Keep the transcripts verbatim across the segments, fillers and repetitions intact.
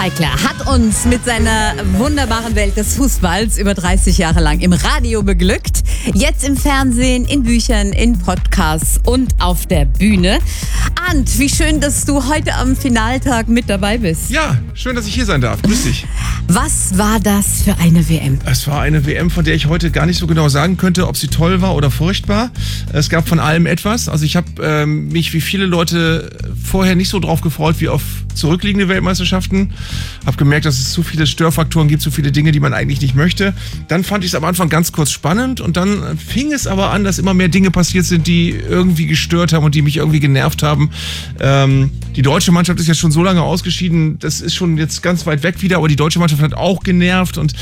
Zeigler hat uns mit seiner wunderbaren Welt des Fußballs über dreißig Jahre lang im Radio beglückt. Jetzt im Fernsehen, in Büchern, in Podcasts und auf der Bühne. Arndt, wie schön, dass du heute am Finaltag mit dabei bist. Ja, schön, dass ich hier sein darf. Grüß dich. Was war das für eine W M? Es war eine W M, von der ich heute gar nicht so genau sagen könnte, ob sie toll war oder furchtbar. Es gab von allem etwas. Also ich habe ähm, mich wie viele Leute vorher nicht so drauf gefreut wie auf zurückliegende Weltmeisterschaften. Habe gemerkt, dass es zu viele Störfaktoren gibt, zu viele Dinge, die man eigentlich nicht möchte. Dann fand ich es am Anfang ganz kurz spannend und dann fing es aber an, dass immer mehr Dinge passiert sind, die irgendwie gestört haben und die mich irgendwie genervt haben. Ähm, die deutsche Mannschaft ist ja schon so lange ausgeschieden, das ist schon jetzt ganz weit weg wieder, aber die deutsche Mannschaft hat auch genervt und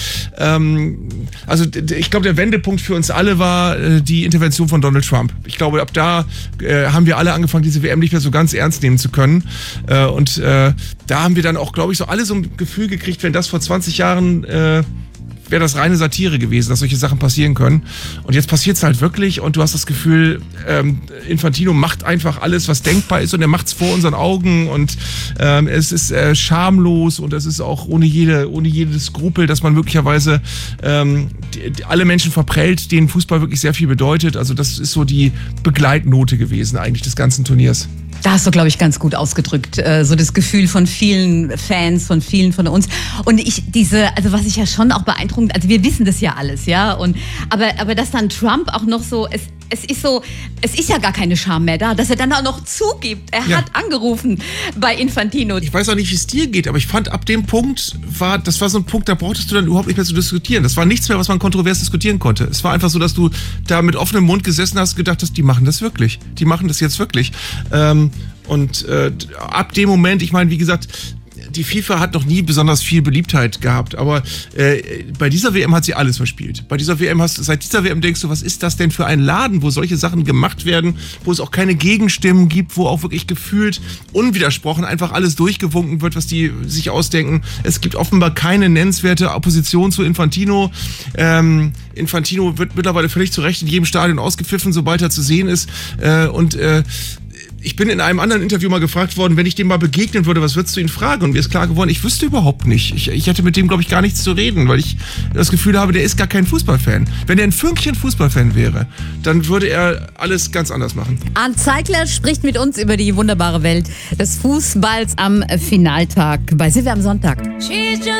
ähm, also ich glaube, der Wendepunkt für uns alle war äh, die Intervention von Donald Trump. Ich glaube, ab da äh, haben wir alle angefangen, diese W M nicht mehr so ganz ernst nehmen zu können äh, und äh, da haben wir dann auch, glaube ich, so alle so ein Gefühl gekriegt, wenn das vor zwanzig Jahren äh, wäre das reine Satire gewesen, dass solche Sachen passieren können. Und jetzt passiert es halt wirklich und du hast das Gefühl, ähm, Infantino macht einfach alles, was denkbar ist und er macht es vor unseren Augen und ähm, es ist äh, schamlos und es ist auch ohne jede, ohne jedes Skrupel, dass man möglicherweise ähm, die, die, alle Menschen verprellt, denen Fußball wirklich sehr viel bedeutet. Also das ist so die Begleitnote gewesen eigentlich des ganzen Turniers. Da hast du, glaube ich, ganz gut ausgedrückt. Äh, so das Gefühl von vielen Fans, von vielen von uns. Und ich, diese, also was ich ja schon auch beeindruckend, also wir wissen das ja alles, ja. Und, aber, aber dass dann Trump auch noch so, es, es ist so, es ist ja gar keine Scham mehr da, dass er dann auch noch zugibt. Er ja. hat angerufen bei Infantino. Ich weiß auch nicht, wie es dir geht, aber ich fand, ab dem Punkt war, das war so ein Punkt, da brauchtest du dann überhaupt nicht mehr zu diskutieren. Das war nichts mehr, was man kontrovers diskutieren konnte. Es war einfach so, dass du da mit offenem Mund gesessen hast und gedacht hast, die machen das wirklich. Die machen das jetzt wirklich. Ähm, Und äh, ab dem Moment, ich meine, wie gesagt, die FIFA hat noch nie besonders viel Beliebtheit gehabt, aber äh, bei dieser W M hat sie alles verspielt. Bei dieser W M hast du, seit dieser W M denkst du, was ist das denn für ein Laden, wo solche Sachen gemacht werden, wo es auch keine Gegenstimmen gibt, wo auch wirklich gefühlt unwidersprochen einfach alles durchgewunken wird, was die sich ausdenken. Es gibt offenbar keine nennenswerte Opposition zu Infantino. Ähm, Infantino wird mittlerweile völlig zu Recht in jedem Stadion ausgepfiffen, sobald er zu sehen ist. Äh, und äh, Ich bin in einem anderen Interview mal gefragt worden, wenn ich dem mal begegnen würde, was würdest du ihn fragen? Und mir ist klar geworden, ich wüsste überhaupt nicht. Ich, ich hätte mit dem, glaube ich, gar nichts zu reden, weil ich das Gefühl habe, der ist gar kein Fußballfan. Wenn er ein Fünkchen Fußballfan wäre, dann würde er alles ganz anders machen. Arndt Zeigler spricht mit uns über die wunderbare Welt des Fußballs am Finaltag bei Silvia am Sonntag.